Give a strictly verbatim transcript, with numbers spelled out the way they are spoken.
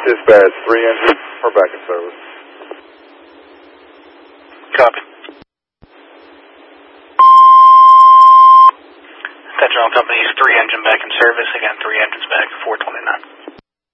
Dispatch, three engines are back in service. Copy. Petron Company's three engine back in service. Again, three engines back, four twenty-nine.